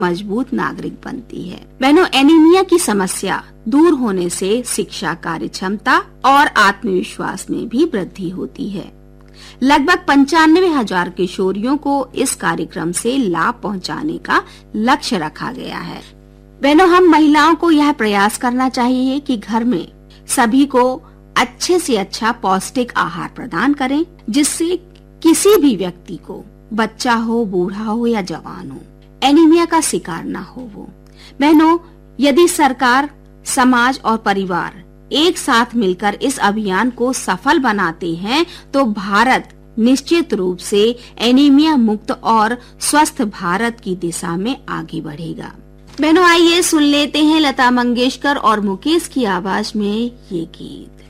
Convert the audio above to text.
मजबूत नागरिक बनती है। बहनों, एनीमिया की समस्या दूर होने से शिक्षा, कार्य क्षमता और आत्मविश्वास में भी वृद्धि होती है। लगभग 95,000 किशोरियों को इस कार्यक्रम से लाभ पहुंचाने का लक्ष्य रखा गया है। बहनों, हम महिलाओं को यह प्रयास करना चाहिए कि घर में सभी को अच्छे से अच्छा पौष्टिक आहार प्रदान करें, जिससे किसी भी व्यक्ति को, बच्चा हो, बूढ़ा हो या जवान हो, एनीमिया का शिकार न हो वो। बहनों, यदि सरकार, समाज और परिवार एक साथ मिलकर इस अभियान को सफल बनाते हैं तो भारत निश्चित रूप से एनीमिया मुक्त और स्वस्थ भारत की दिशा में आगे बढ़ेगा। बहनों, आइए सुन लेते हैं लता मंगेशकर और मुकेश की आवाज में ये गीत।